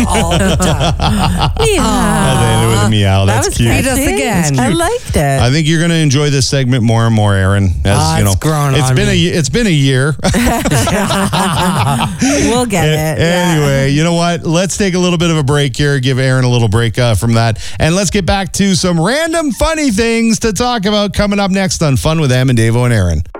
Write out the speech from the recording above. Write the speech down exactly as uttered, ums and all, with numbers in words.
all the time. Yeah. They ended with a meow. That That's was cute. Read us again. I liked it. I think you're going to enjoy this segment more and more, Aaron. As Ah, you know, it's grown it's on been me. a it's been a year. We'll get it. Yeah. Anyway, you know what? Let's take a little bit of a break here. Give Aaron a little break uh, from that, and let's get back to some random funny things to talk about coming up next on Fun with Em and Davo and Aaron.